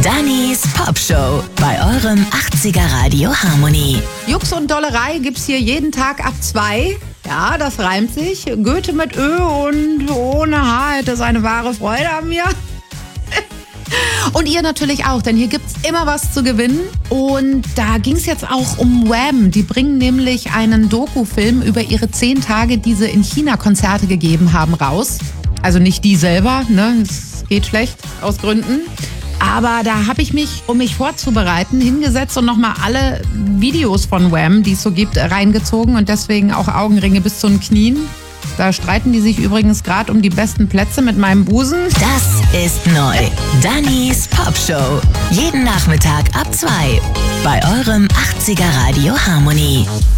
Dannys Popshow bei eurem 80er Radio Harmonie. Jux und Dollerei gibt's hier jeden Tag ab 2. Ja, das reimt sich. Goethe mit Ö und ohne H hätte seine wahre Freude an mir. Und ihr natürlich auch, denn hier gibt's immer was zu gewinnen. Und da ging's jetzt auch um Wham. Die bringen nämlich einen Doku-Film über ihre 10 Tage, die sie in China Konzerte gegeben haben, raus. Also nicht die selber, ne? Es geht schlecht aus Gründen. Aber da habe ich mich, um mich vorzubereiten, hingesetzt und nochmal alle Videos von Wham, die es so gibt, reingezogen und deswegen auch Augenringe bis zu den Knien. Da streiten die sich übrigens gerade um die besten Plätze mit meinem Busen. Das ist neu. Dannys Popshow. Jeden Nachmittag ab 2 bei eurem 80er Radio Harmonie.